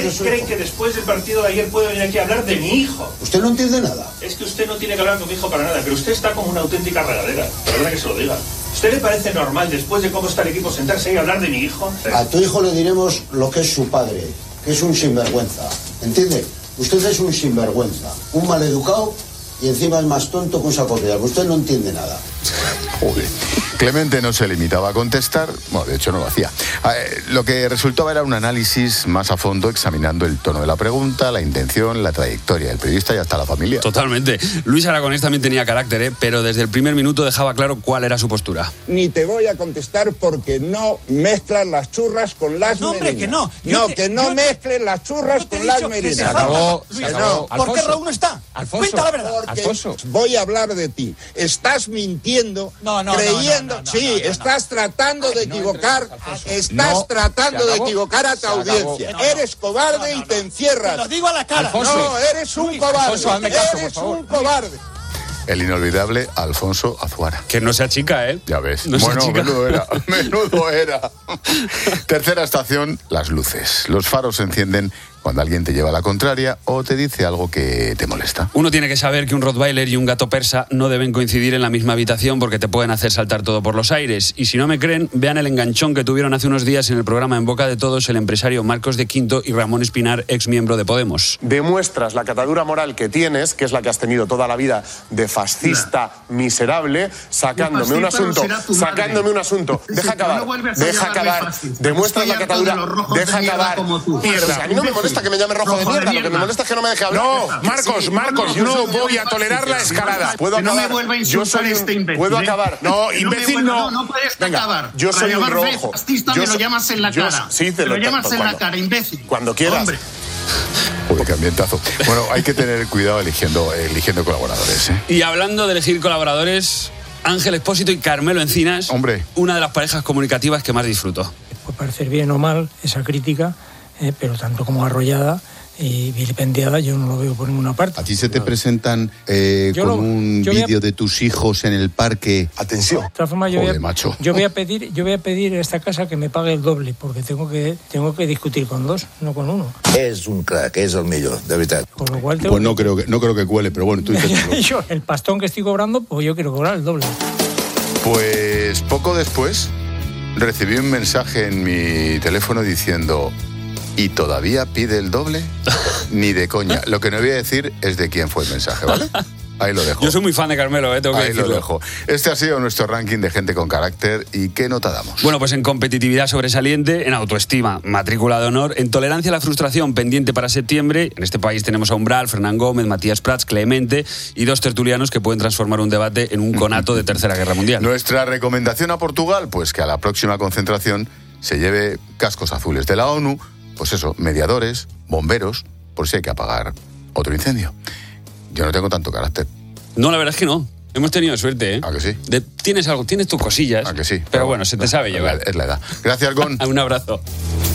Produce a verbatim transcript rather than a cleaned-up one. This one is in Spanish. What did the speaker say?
cree que después del partido de ayer puede venir aquí a hablar de mi hijo? Usted no entiende nada. Es que usted no tiene que hablar con mi hijo para nada, pero usted está como una auténtica regadera. Perdona que se lo diga. ¿Usted le parece normal, después de cómo está el equipo, sentarse y hablar de mi hijo? A tu hijo le diremos lo que es su padre, que es un sinvergüenza. ¿Entiende? Usted es un sinvergüenza, un maleducado y encima es más tonto que un saco de agua. Usted no entiende nada. Joder. Clemente no se limitaba a contestar, bueno, de hecho no lo hacía. Eh, lo que resultaba era un análisis más a fondo, examinando el tono de la pregunta, la intención, la trayectoria del periodista y hasta la familia. Totalmente. Luis Aragonés también tenía carácter, ¿eh? Pero desde el primer minuto dejaba claro cuál era su postura. Ni te voy a contestar porque no mezclas las churras con las no, merinas. Hombre, que no. No, te, que no te, mezcles las churras con las merinas. Se acabó, se acabó. No. ¿Por qué Raúl no está? Alfonso, Cuenta la verdad. Alfonso. Voy a hablar de ti. Estás mintiendo, no, no, creyendo... No, no, no, sí, no, no, no, estás tratando de no, equivocar, Alfonso. estás no, tratando de equivocar a tu audiencia. No, no, eres cobarde no, no, no. y te encierras. Te lo digo a la cara. Alfonso. No, eres un cobarde. Alfonso, hazme caso, eres un cobarde. El inolvidable Alfonso Azuara. Que no sea chica, ¿eh? Ya ves. No bueno, chica. menudo era, menudo era. Tercera estación, las luces. Los faros se encienden cuando alguien te lleva la contraria o te dice algo que te molesta. Uno tiene que saber que un rottweiler y un gato persa no deben coincidir en la misma habitación porque te pueden hacer saltar todo por los aires. Y si no me creen, vean el enganchón que tuvieron hace unos días en el programa En Boca de Todos el empresario Marcos de Quinto y Ramón Espinar, ex miembro de Podemos. Demuestras la catadura moral que tienes, que es la que has tenido toda la vida de fascista miserable, sacándome un asunto, sacándome un asunto. Deja acabar, deja acabar. Demuestras la catadura, deja acabar. Mierda, a mí no me molesta que me llame rojo de mierda, lo que me molesta es que no me deje hablar. No, Marcos, Marcos, no voy a tolerar la escalada. Puedo que no acabar. me vuelva a insultar este imbécil. Puedo acabar. No, imbécil no. No puedes acabar. Yo soy un rojo. Fascista me lo llamas en la cara. Sí, te lo llamas en la cara, imbécil. Cuando quieras. Joder, qué ambientazo. Bueno, hay que tener cuidado eligiendo, eligiendo colaboradores, ¿eh? Y hablando de elegir colaboradores, Ángel Expósito y Carmelo Encinas, hombre, una de las parejas comunicativas que más disfruto. Puede parecer bien o mal esa crítica, eh, pero tanto como arrollada y vilipendiada yo no lo veo por ninguna parte. ¿A ti se te presentan eh, con lo, un vídeo a... de tus hijos en el parque? Atención. De todas formas, yo, Joder, voy a, macho. yo voy a pedir, yo voy a pedir a esta casa que me pague el doble, porque tengo que tengo que discutir con dos, no con uno. És un crack, és el millor, de veritat. Con lo cual tengo pues no creo que no creo que cuele, pero bueno, tú yo, el pastón que estoy cobrando, pues yo quiero cobrar el doble. Pues poco después recibí un mensaje en mi teléfono diciendo: ¿y todavía pide el doble? Ni de coña. Lo que no voy a decir es de quién fue el mensaje, ¿vale? Ahí lo dejo. Yo soy muy fan de Carmelo, ¿eh? Tengo que Ahí decirlo. lo dejo. Este ha sido nuestro ranking de gente con carácter. ¿Y qué nota damos? Bueno, pues en competitividad sobresaliente, en autoestima, matrícula de honor, en tolerancia a la frustración pendiente para septiembre. En este país tenemos a Umbral, Fernán Gómez, Matías Prats, Clemente y dos tertulianos que pueden transformar un debate en un conato de Tercera Guerra Mundial. Nuestra recomendación a Portugal, pues que a la próxima concentración se lleve cascos azules de la ONU, pues eso, mediadores, bomberos, por si hay que apagar otro incendio. Yo no tengo tanto carácter. No, la verdad es que no. Hemos tenido suerte, ¿eh? ¿A que sí? De, tienes algo, tienes tus cosillas. ¿A que sí? Pero bueno, se te sabe llevar. Es la edad. Gracias, Gon. Un abrazo.